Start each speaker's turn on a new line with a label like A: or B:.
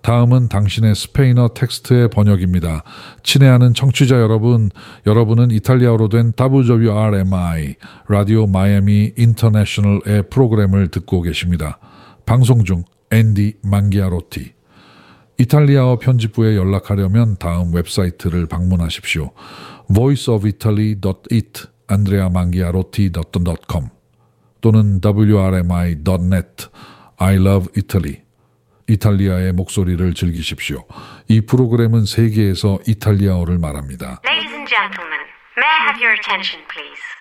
A: 다음은 당신의 스페인어 텍스트의 번역입니다. 친애하는 청취자 여러분, 여러분은 이탈리아어로 된 WRMI, 라디오 마이애미 인터내셔널의 프로그램을 듣고 계십니다. 방송 중 앤디 망기아로티. 이탈리아어 편집부에 연락하려면 다음 웹사이트를 방문하십시오. voiceofitaly.it, andreamangiarotti.com 또는 wrmi.net, I love Italy. 이탈리아의 목소리를 즐기십시오. 이 프로그램은 세계에서 이탈리아어를 말합니다.
B: Ladies and gentlemen, may I have your attention, please?